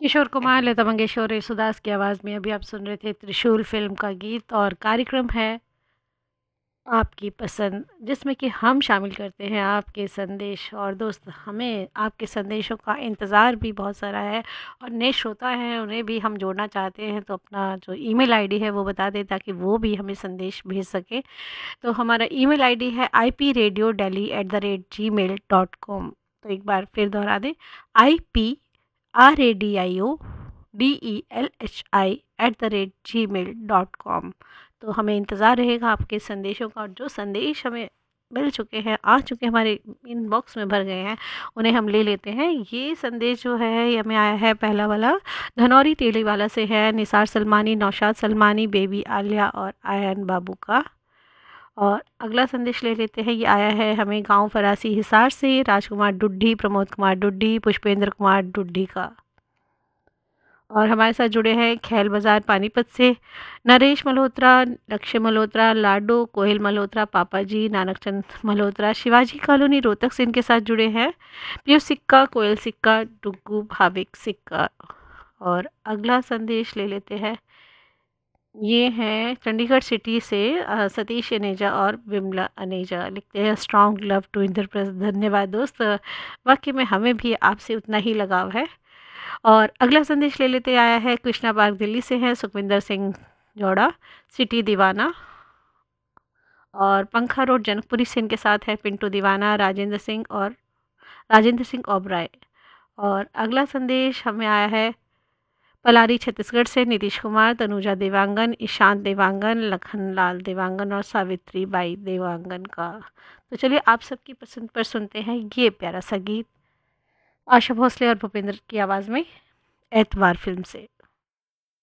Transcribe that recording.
किशोर कुमार, लता मंगेशकर और येसुदास की आवाज़ में अभी आप सुन रहे थे त्रिशूल फ़िल्म का गीत। और कार्यक्रम है आपकी पसंद, जिसमें कि हम शामिल करते हैं आपके संदेश। और दोस्त, हमें आपके संदेशों का इंतज़ार भी बहुत सारा है और नए श्रोता हैं, उन्हें भी हम जोड़ना चाहते हैं। तो अपना जो ईमेल आईडी है वो बता दें ताकि वो भी हमें संदेश भेज सकें। तो हमारा ईमेल आईडी है ipradiodeli@gmail.com। तो एक बार फिर दोहरा दें, ipradiodeli@gmail.com। तो हमें इंतज़ार रहेगा आपके संदेशों का। और जो संदेश हमें मिल चुके हैं, आ चुके हमारे इनबॉक्स में भर गए हैं, उन्हें हम ले लेते हैं। ये संदेश जो है ये हमें आया है, पहला वाला धनौरी तेलीवाला से है, निसार सलमानी, नौशाद सलमानी, बेबी आलिया और आयन बाबू का। और अगला संदेश ले लेते हैं, ये आया है हमें गांव फरासी हिसार से, राजकुमार डुड्ढी, प्रमोद कुमार डुड्ढी, पुष्पेंद्र कुमार डुड्ढी का। और हमारे साथ जुड़े हैं खैल बाज़ार पानीपत से नरेश मल्होत्रा, लक्ष्य मल्होत्रा, लाडो, कोयल मल्होत्रा, पापा जी, नानकचंद मल्होत्रा, शिवाजी कॉलोनी रोहतक से इनके साथ जुड़े हैं पीयूष सिक्का, कोयल सिक्का, डुग्गू भाविक सिक्का। और अगला संदेश ले लेते हैं, ये हैं चंडीगढ़ सिटी से सतीश अनेजा और विमला अनेजा। लिखते हैं स्ट्रॉन्ग लव टू इंद्रप्रस्थ। धन्यवाद दोस्त, वाकई में हमें भी आपसे उतना ही लगाव है। और अगला संदेश ले लेते आया है, कृष्णा पार्क दिल्ली से है सुखविंदर सिंह जोड़ा, सिटी दीवाना। और पंखा रोड जनकपुरी से इनके साथ है पिंटू दीवाना, राजेंद्र सिंह ओबराय। और अगला संदेश हमें आया है पलारी छत्तीसगढ़ से नीतीश कुमार, तनुजा देवांगन, ईशांत देवांगन, लखनलाल देवांगन और सावित्री बाई देवांगन का। तो चलिए आप सबकी पसंद पर सुनते हैं ये प्यारा सा गीत, आशा भोसले और भूपेंद्र की आवाज़ में, एतवार फिल्म से।